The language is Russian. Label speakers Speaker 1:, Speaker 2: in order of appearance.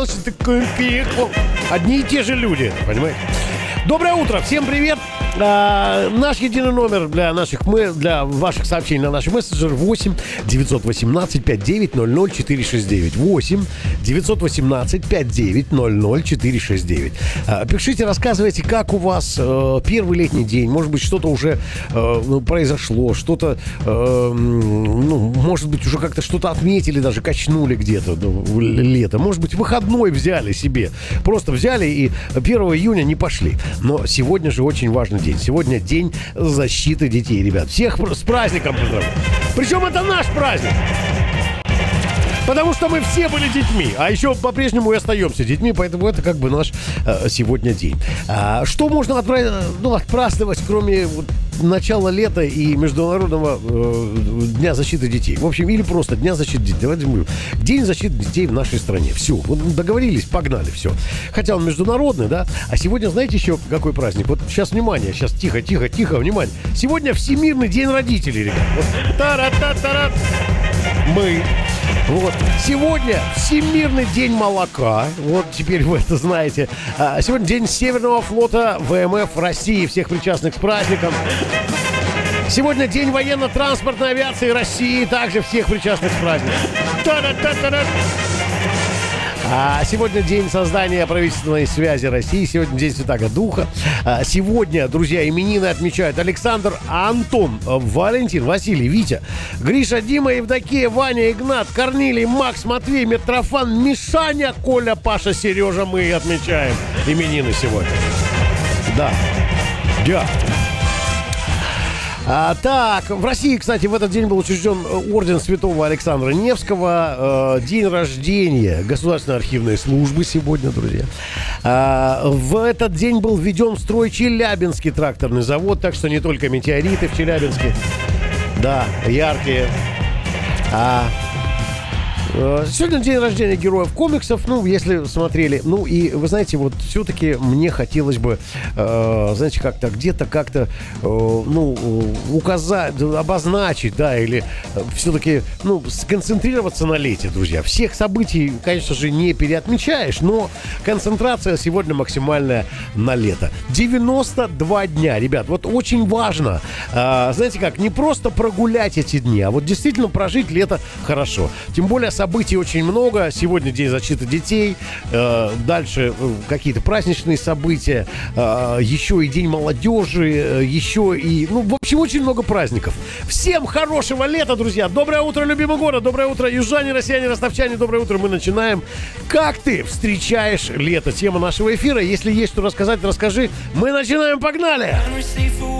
Speaker 1: Михайлович, одни и те же люди, понимаете? Доброе утро, всем привет. Наш единый номер для ваших сообщений на наш мессенджер 8 918 5900 469. 8 918 5900 469. Пишите, рассказывайте, как у вас первый летний день. Может быть, что-то уже произошло, что-то, может быть, уже как-то что-то отметили, даже качнули где-то лето. Может быть, выходной взяли себе. Просто взяли и 1 июня не пошли. Но сегодня же очень важный день. Сегодня день защиты детей, ребят. Всех с праздником поздравляю. Причем это наш праздник. Потому что мы все были детьми, а еще по-прежнему и остаемся детьми, поэтому это как бы наш сегодня день. Что можно отпраздновать, кроме начала лета и Международного Дня защиты детей? В общем, или просто Дня защиты детей. Давайте говорим, День защиты детей в нашей стране. Все, вот договорились, погнали, все. Хотя он международный, да? А сегодня, знаете, еще какой праздник? Вот сейчас, внимание, сейчас тихо, внимание. Сегодня Всемирный день родителей, ребят. Вот. Тара-та-тара. Мы... Вот. Сегодня Всемирный день молока. Вот теперь вы это знаете. Сегодня день Северного флота ВМФ России. Всех причастных с праздником. Сегодня день военно-транспортной авиации России. Также всех причастных с праздником. Сегодня день создания правительственной связи России. Сегодня день Святаго Духа. Сегодня, друзья, именины отмечают Александр, Антон, Валентин, Василий, Витя, Гриша, Дима, Евдокия, Ваня, Игнат, Корнилий, Макс, Матвей, Митрофан, Мишаня, Коля, Паша, Сережа. Мы отмечаем именины сегодня. Да. Так, в России, кстати, в этот день был учрежден орден Святого Александра Невского. День рождения Государственной архивной службы сегодня, друзья. В этот день был введен в строй Челябинский тракторный завод, так что не только метеориты в Челябинске. Да, яркие. Сегодня день рождения героев комиксов, если смотрели. И вы знаете, вот все-таки мне хотелось бы, знаете, как-то указать, обозначить, да, или все-таки, сконцентрироваться на лете, друзья. Всех событий, конечно же, не переотмечаешь, но концентрация сегодня максимальная на лето. 92 дня, ребят, вот очень важно, знаете как, не просто прогулять эти дни, а вот действительно прожить лето хорошо. Тем более событий очень много. Сегодня день защиты детей. Дальше какие-то праздничные события. Еще и день молодежи. Еще и... в общем, очень много праздников. Всем хорошего лета, друзья. Доброе утро, любимый город. Доброе утро, южане, россияне, ростовчане. Доброе утро. Мы начинаем. Как ты встречаешь лето? Тема нашего эфира. Если есть что рассказать, расскажи. Мы начинаем. Погнали!